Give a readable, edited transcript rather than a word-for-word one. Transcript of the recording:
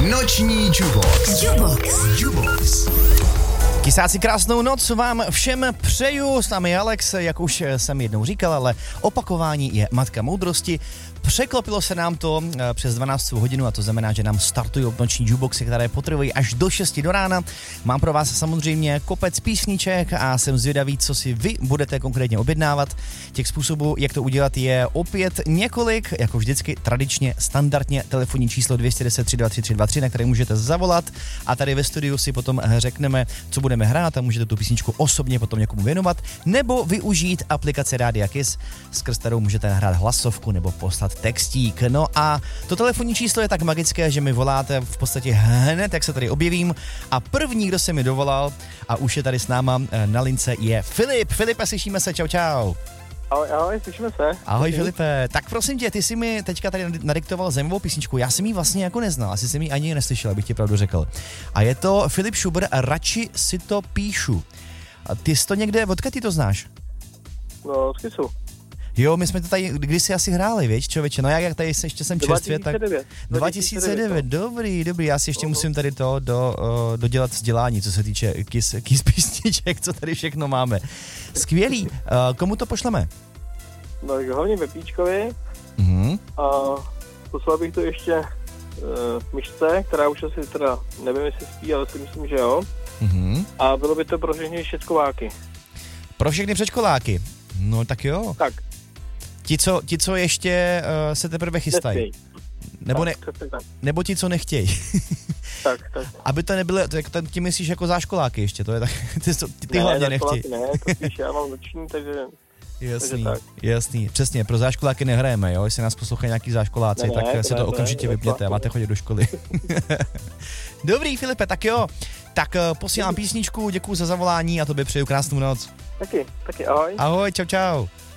Noční Jubox. Kysáci, krásnou noc vám všem přeju, s námi je Alex, jak už jsem jednou říkal, ale opakování je matka moudrosti. Překlopilo se nám to přes 12 hodinu a to znamená, že nám startují noční juboxy, které potrvají až do 6 do rána. Mám pro vás samozřejmě kopec písniček a jsem zvědavý, co si vy budete konkrétně objednávat. Těch způsobů, jak to udělat, je opět několik, jako vždycky tradičně, standardně telefonní číslo 210 323 323, na které můžete zavolat a tady ve studiu si potom řekneme, co budeme hrát a můžete tu písničku osobně potom někomu věnovat, nebo využít aplikaci Rádia Kiss, skrz kterou můžete nahrát hlasovku nebo poslat textík. No a to telefonní číslo je tak magické, že mi voláte v podstatě hned, jak se tady objevím. A první, kdo se mi dovolal a už je tady s náma na lince, je Filip. Filipe, slyšíme se, čau. Ahoj, slyšíme se. Ahoj Filipe, tak prosím tě, ty jsi mi teďka tady nadiktoval zajímavou písničku, já jsem ji vlastně jako neznal, asi jsem ji ani neslyšel, abych ti pravdu řekl. A je to Filip Šubr, Radši si to píšu. A ty jsi to někde, odkud ty to znáš? No, z Kisu. Jo, my jsme to tady kdysi asi hráli, věď, člověče, no jak tady ještě jsem čerstvě, tak 2009, dobrý, já si ještě musím tady to dodělat vzdělání, co se týče kiss písniček, co tady všechno máme. Skvělý, komu to pošleme? No, hlavně Pepíčkovi a poslal bych to ještě myšce, která už asi teda, nevím, jestli spí, ale si myslím, že jo. A bylo by to pro všechny předškoláky. Pro všechny předškoláky? No tak jo. Tak. Ti, co ještě se teprve chystají. Nebo ti, co nechtějí. tak. Aby to nebylo, ty myslíš jako záškoláky ještě, to je tak, ty hlavně nechtějí. Ne, to spíš já mám noční, takže... Jasný, přesně, pro záškoláky nehrajeme, jo, jestli nás poslouchají nějaký záškoláci, tak se to okamžitě vypněte, máte chodit do školy. Dobrý, Filipe, tak jo, tak posílám písničku, děkuju za zavolání a tobě přeju krásnou noc. Taky, ahoj. Ahoj, čau.